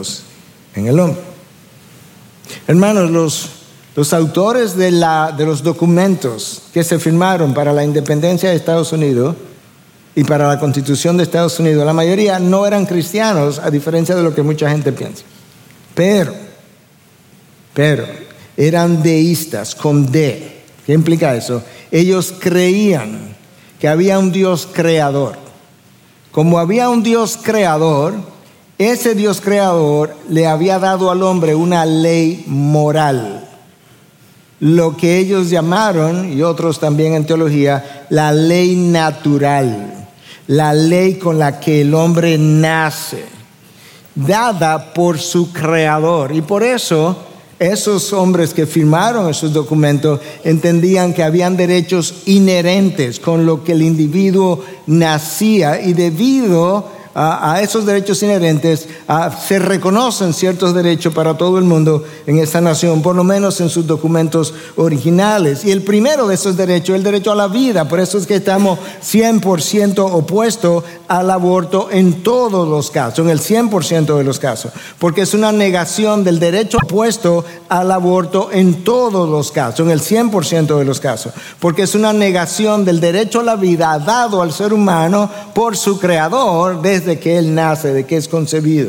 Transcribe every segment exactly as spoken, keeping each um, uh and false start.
Dios en el hombre. Hermanos, los, los autores de, la, de los documentos que se firmaron para la independencia de Estados Unidos y para la Constitución de Estados Unidos, la mayoría no eran cristianos, a diferencia de lo que mucha gente piensa. Pero, pero, eran deístas, con D. ¿Qué implica eso? Ellos creían que había un Dios creador. Como había un Dios creador, ese Dios creador le había dado al hombre una ley moral. Lo que ellos llamaron, y otros también en teología, la ley natural. La ley con la que el hombre nace, dada por su creador. Y por eso esos hombres que firmaron esos documentos entendían que habían derechos inherentes con lo que el individuo nacía, y debido a, a esos derechos inherentes a, se reconocen ciertos derechos para todo el mundo en esta nación, por lo menos en sus documentos originales. Y el primero de esos derechos es el derecho a la vida. Por eso es que estamos cien por ciento opuestos al aborto en todos los casos, en el cien por ciento de los casos, porque es una negación del derecho opuesto al aborto en todos los casos, en el cien por ciento de los casos, porque es una negación del derecho a la vida dado al ser humano por su creador desde que él nace, de que es concebido.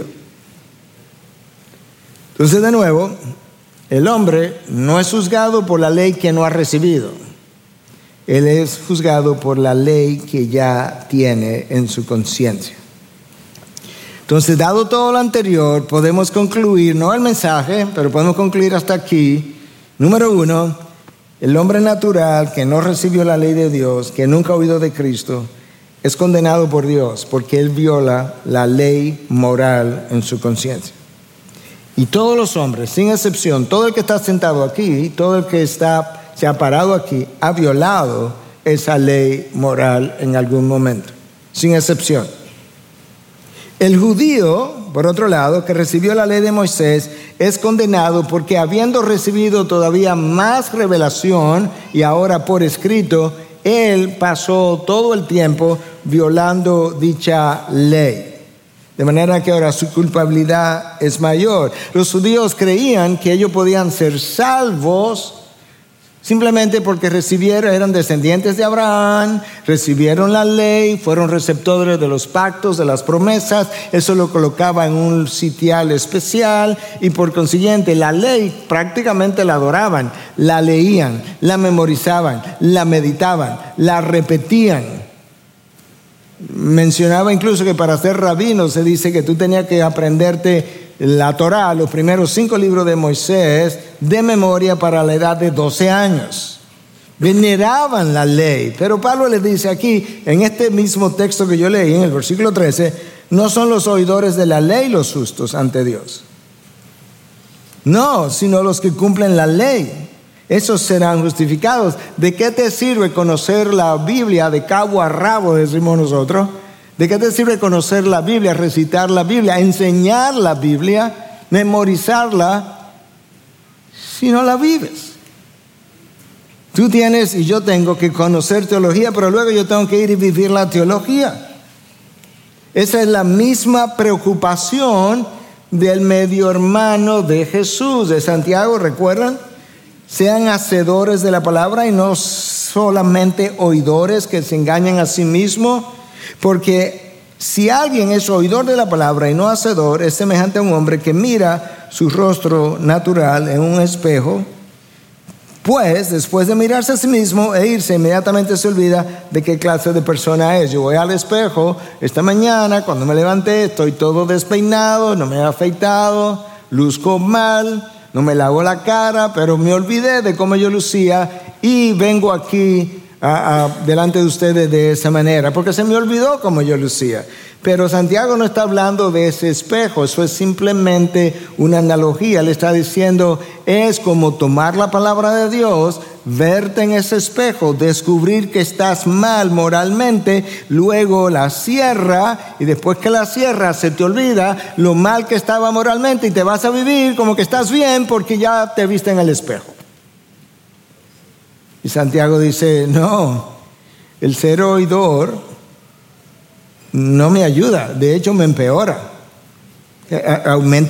Entonces, de nuevo, el hombre no es juzgado por la ley que no ha recibido. Él es juzgado por la ley que ya tiene en su conciencia. Entonces, dado todo lo anterior, podemos concluir, no el mensaje, pero podemos concluir hasta aquí. Número uno, el hombre natural que no recibió la ley de Dios, que nunca ha oído de Cristo, es condenado por Dios porque él viola la ley moral en su conciencia. Y todos los hombres, sin excepción, todo el que está sentado aquí, todo el que está, se ha parado aquí, ha violado esa ley moral en algún momento, sin excepción. El judío, por otro lado, que recibió la ley de Moisés, es condenado porque, habiendo recibido todavía más revelación y ahora por escrito, él pasó todo el tiempo violando dicha ley. De manera que ahora su culpabilidad es mayor. Los judíos creían que ellos podían ser salvos simplemente porque recibieron, eran descendientes de Abraham, recibieron la ley, fueron receptores de los pactos, de las promesas. Eso lo colocaba en un sitial especial y por consiguiente la ley prácticamente la adoraban, la leían, la memorizaban, la meditaban, la repetían. Mencionaba incluso que para ser rabino se dice que tú tenías que aprenderte la Torá, los primeros cinco libros de Moisés, de memoria para la edad de doce años. Veneraban la ley. Pero Pablo les dice aquí, en este mismo texto que yo leí, en el versículo trece, no son los oidores de la ley los justos ante Dios. No, sino los que cumplen la ley. Esos serán justificados. ¿De qué te sirve conocer la Biblia de cabo a rabo, decimos nosotros? ¿De qué te sirve conocer la Biblia, recitar la Biblia, enseñar la Biblia, memorizarla, si no la vives? Tú tienes y yo tengo que conocer teología, pero luego yo tengo que ir y vivir la teología. Esa es la misma preocupación del medio hermano de Jesús, de Santiago, ¿recuerdan? Sean hacedores de la palabra y no solamente oidores que se engañan a sí mismos. Porque si alguien es oidor de la palabra y no hacedor, es semejante a un hombre que mira su rostro natural en un espejo, pues después de mirarse a sí mismo e irse, inmediatamente se olvida de qué clase de persona es. Yo voy al espejo esta mañana, cuando me levanté, estoy todo despeinado, no me he afeitado, luzco mal, no me lavo la cara, pero me olvidé de cómo yo lucía y vengo aquí A, a, delante de ustedes de esa manera, porque se me olvidó cómo yo lucía. Pero Santiago no está hablando de ese espejo, eso es simplemente una analogía. Le está diciendo, es como tomar la palabra de Dios, verte en ese espejo, descubrir que estás mal moralmente, luego la cierra, y después que la cierra se te olvida lo mal que estaba moralmente y te vas a vivir como que estás bien porque ya te viste en el espejo. Y Santiago dice, no, el ser oidor no me ayuda, de hecho me empeora, aumenta